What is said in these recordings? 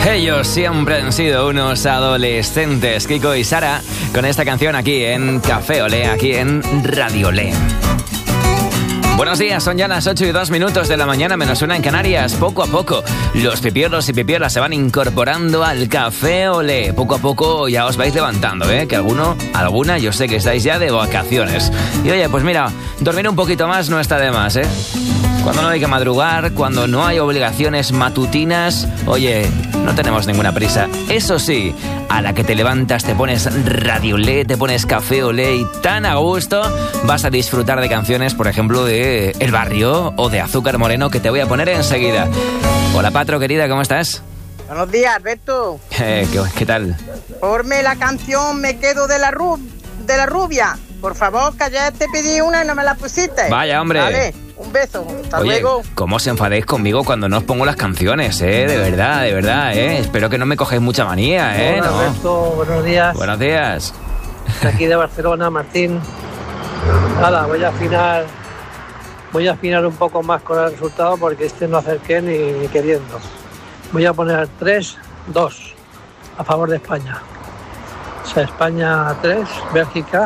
Ellos siempre han sido unos adolescentes, Kiko y Sara, con esta canción aquí en Café Olé, aquí en Radio Olé. Buenos días, son ya las 8:02 de la mañana, menos una en Canarias. Poco a poco, los pipiolos y pipiolas se van incorporando al Café Olé. Poco a poco ya os vais levantando, que alguna, yo sé que estáis ya de vacaciones. Y oye, pues mira, dormir un poquito más no está de más, Cuando no hay que madrugar, cuando no hay obligaciones matutinas, oye, no tenemos ninguna prisa. Eso sí, a la que te levantas te pones Radio Olé, te pones Café Olé y tan a gusto vas a disfrutar de canciones, por ejemplo, de El Barrio o de Azúcar Moreno, que te voy a poner enseguida. Hola, Patro, querida, ¿cómo estás? Buenos días, Alberto. ¿Qué tal? Ponme la canción Me quedo de la rubia. Por favor, que ayer te pedí una y no me la pusiste. Vaya, hombre. Vale, un beso. Hasta luego. ¿Cómo os enfadéis conmigo cuando no os pongo las canciones, De verdad, Espero que no me cogéis mucha manía, Hola, ¿no? Alberto, buenos días. Buenos días. De aquí de Barcelona, Martín. Nada, voy a afinar un poco más con el resultado porque no acerqué ni queriendo. Voy a poner 3-2 a favor de España. O sea, España 3, Bélgica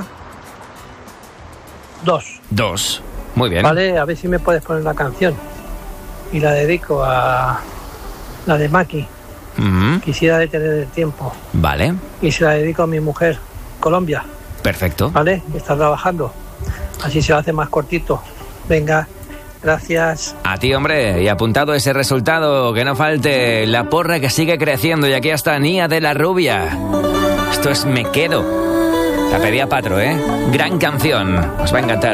2. Muy bien. Vale, a ver si me puedes poner la canción. Y la dedico a la de Maki. Quisiera detener el tiempo. Vale. Y se la dedico a mi mujer, Colombia. Perfecto. Vale, está trabajando. Así se hace más cortito. Venga, gracias. A ti, hombre, y apuntado ese resultado, que no falte la porra que sigue creciendo. Y aquí está Nia de la Rubia. Esto es Me Quedo. La pedí a Patro, Gran canción. Os va a encantar.